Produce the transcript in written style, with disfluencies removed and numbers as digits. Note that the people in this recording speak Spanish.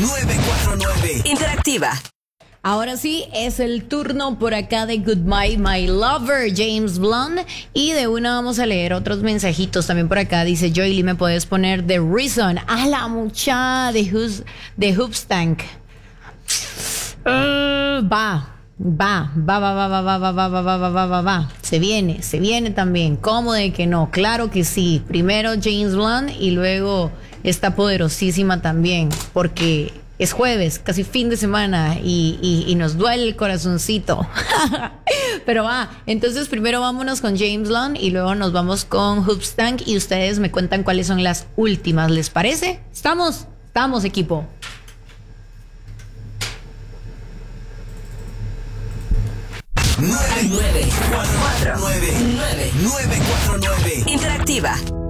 949. Interactiva. Ahora sí, es el turno por acá de Goodbye My Lover, James Blunt. Y de una vamos a leer otros mensajitos también por acá. Dice Joely, ¿me puedes poner The Reason? A la mucha de Hoopstank. Va. Se viene también. ¿Cómo de que no? Claro que sí. Primero James Blunt y luego esta poderosísima también. Porque es jueves, casi fin de semana y nos duele el corazoncito. Pero entonces primero vámonos con James Blunt y luego nos vamos con Hoopstank y ustedes me cuentan cuáles son las últimas. ¿Les parece? ¿Estamos, equipo? Nueve, cuatro, 949. Interactiva.